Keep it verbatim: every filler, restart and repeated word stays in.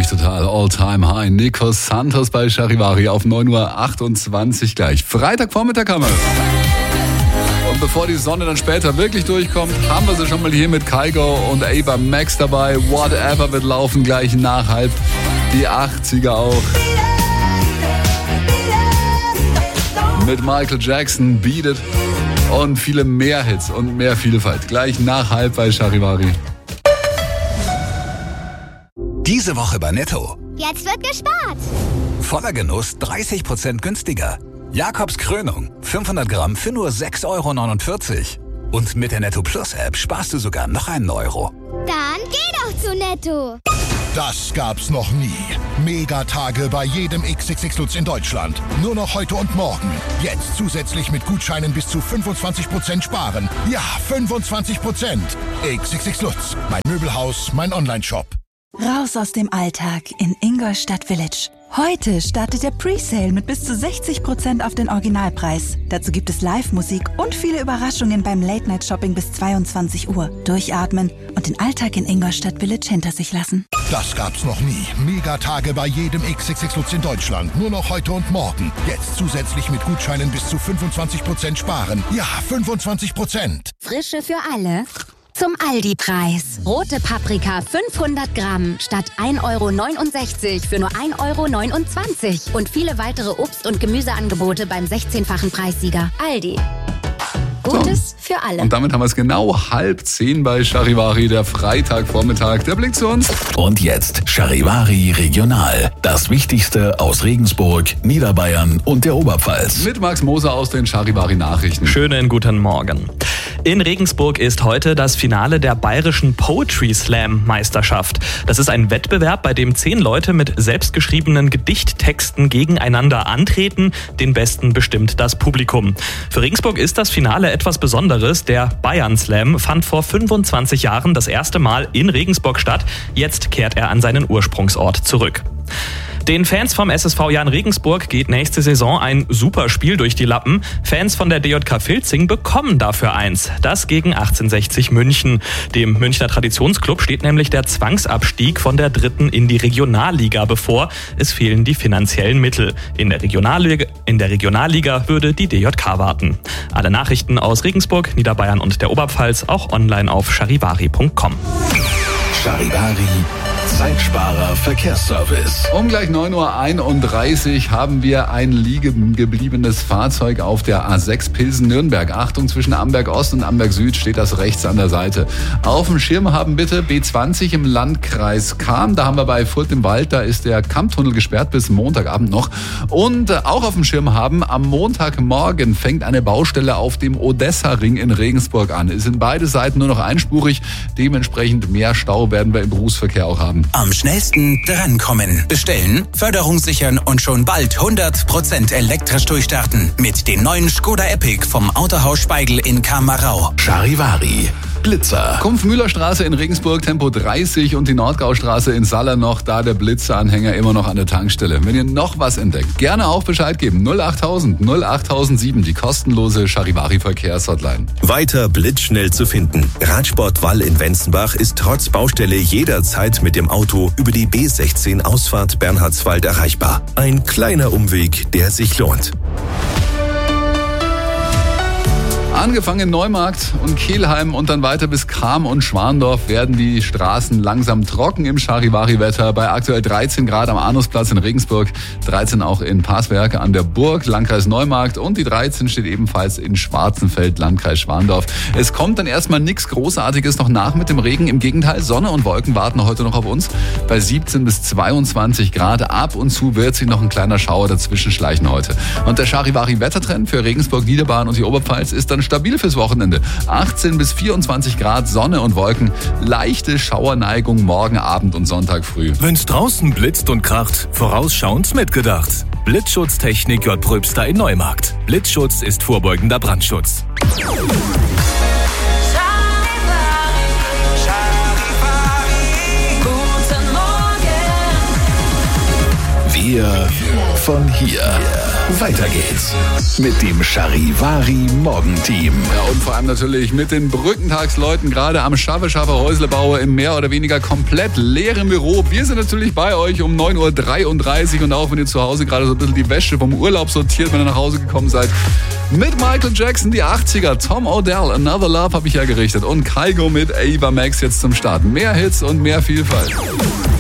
mich total. All time high. Nico Santos bei Charivari auf neun Uhr achtundzwanzig gleich. Freitagvormittag haben wir. Und bevor die Sonne dann später wirklich durchkommt, haben wir sie schon mal hier mit Kygo und Ava Max dabei. Whatever wird laufen gleich nach halb. Die achtziger auch. Mit Michael Jackson, Beat It und viele mehr Hits und mehr Vielfalt. Gleich nach halb bei Charivari. Diese Woche bei Netto. Jetzt wird gespart. Voller Genuss dreißig Prozent günstiger. Jakobs Krönung, fünfhundert Gramm für nur sechs Euro neunundvierzig. Und mit der Netto Plus App sparst du sogar noch einen Euro. Dann geh doch zu Netto. Das gab's noch nie. Megatage bei jedem X X X Lutz in Deutschland. Nur noch heute und morgen. Jetzt zusätzlich mit Gutscheinen bis zu fünfundzwanzig Prozent sparen. Ja, fünfundzwanzig Prozent. X X X Lutz. Mein Möbelhaus, mein Onlineshop. Raus aus dem Alltag in Ingolstadt Village. Heute startet der Presale mit bis zu sechzig Prozent auf den Originalpreis. Dazu gibt es Live-Musik und viele Überraschungen beim Late-Night-Shopping bis zweiundzwanzig Uhr. Durchatmen und den Alltag in Ingolstadt Village hinter sich lassen. Das gab's noch nie. Megatage bei jedem X X X Lutz in Deutschland. Nur noch heute und morgen. Jetzt zusätzlich mit Gutscheinen bis zu fünfundzwanzig Prozent sparen. Ja, fünfundzwanzig Prozent. Frische für alle. Zum Aldi-Preis. Rote Paprika fünfhundert Gramm statt ein Euro neunundsechzig für nur ein Euro neunundzwanzig. Und viele weitere Obst- und Gemüseangebote beim sechzehnfachen Preissieger. Aldi. Gutes für alle. Und damit haben wir es genau halb zehn bei Charivari, der Freitagvormittag. Der Blick zu uns. Und jetzt Charivari Regional. Das Wichtigste aus Regensburg, Niederbayern und der Oberpfalz. Mit Max Moser aus den Charivari Nachrichten. Schönen guten Morgen. In Regensburg ist heute das Finale der Bayerischen Poetry Slam Meisterschaft. Das ist ein Wettbewerb, bei dem zehn Leute mit selbstgeschriebenen Gedichttexten gegeneinander antreten. Den besten bestimmt das Publikum. Für Regensburg ist das Finale etwas Besonderes. Der Bayern Slam fand vor fünfundzwanzig Jahren das erste Mal in Regensburg statt. Jetzt kehrt er an seinen Ursprungsort zurück. Den Fans vom S S V Jahn Regensburg geht nächste Saison ein super Spiel durch die Lappen. Fans von der D J K Filzing bekommen dafür eins. Das gegen achtzehnhundertsechzig München. Dem Münchner Traditionsclub steht nämlich der Zwangsabstieg von der dritten in die Regionalliga bevor. Es fehlen die finanziellen Mittel. In der Regionalliga, in der Regionalliga würde die D J K warten. Alle Nachrichten aus Regensburg, Niederbayern und der Oberpfalz auch online auf charivari punkt com. Charivari, Zeitsparer Verkehrsservice. Um gleich neun Uhr einunddreißig haben wir ein liegen gebliebenes Fahrzeug auf der A sechs Pilsen-Nürnberg. Achtung, zwischen Amberg Ost und Amberg Süd steht das rechts an der Seite. Auf dem Schirm haben bitte B zwanzig im Landkreis Cham. Da haben wir bei Furt im Wald, da ist der Kammtunnel gesperrt bis Montagabend noch. Und auch auf dem Schirm haben, am Montagmorgen fängt eine Baustelle auf dem Odessa-Ring in Regensburg an. Es sind beide Seiten nur noch einspurig. Dementsprechend mehr Stau werden wir im Berufsverkehr auch haben. Am schnellsten drankommen. Bestellen, Förderung sichern und schon bald hundert Prozent elektrisch durchstarten. Mit den neuen Skoda Epic vom Autohaus Speigl in Kamarau. Charivari, Blitzer. Kumpf-Müller-Straße in Regensburg, Tempo dreißig und die Nordgaustraße in Saller noch, da der Blitzeranhänger immer noch an der Tankstelle. Wenn ihr noch was entdeckt, gerne auch Bescheid geben. null achttausend null achttausendsieben, die kostenlose Charivari-Verkehrshotline. Weiter blitzschnell zu finden. Radsport Wall in Wenzenbach ist trotz Baustelle jederzeit mit dem Auto über die B sechzehn Ausfahrt Bernhardswald erreichbar. Ein kleiner Umweg, der sich lohnt. Angefangen in Neumarkt und Kelheim und dann weiter bis Cham und Schwandorf werden die Straßen langsam trocken im Charivari-Wetter. Bei aktuell dreizehn Grad am Arnusplatz in Regensburg, dreizehn auch in Parsberg an der Burg, Landkreis Neumarkt, und die dreizehn steht ebenfalls in Schwarzenfeld, Landkreis Schwandorf. Es kommt dann erstmal nichts Großartiges noch nach mit dem Regen. Im Gegenteil, Sonne und Wolken warten heute noch auf uns. Bei siebzehn bis zweiundzwanzig Grad. Ab und zu wird sich noch ein kleiner Schauer dazwischen schleichen heute. Und der Charivari-Wettertrend für Regensburg, Niederbayern und die Oberpfalz ist dann stabil fürs Wochenende. achtzehn bis vierundzwanzig Grad, Sonne und Wolken, leichte Schauerneigung morgen Abend und Sonntag früh. Wenn's draußen blitzt und kracht, vorausschauend mitgedacht. Blitzschutztechnik J. Pröbster in Neumarkt. Blitzschutz ist vorbeugender Brandschutz. Wir von hier. Weiter geht's mit dem Charivari Morgenteam. Ja, und vor allem natürlich mit den Brückentagsleuten, gerade am Schaffe-Schaffe-Häusle-Bauer im mehr oder weniger komplett leeren Büro. Wir sind natürlich bei euch um neun Uhr dreiunddreißig und auch wenn ihr zu Hause gerade so ein bisschen die Wäsche vom Urlaub sortiert, wenn ihr nach Hause gekommen seid. Mit Michael Jackson, die achtziger, Tom Odell, Another Love habe ich ja gerichtet und Kygo mit Ava Max jetzt zum Start. Mehr Hits und mehr Vielfalt.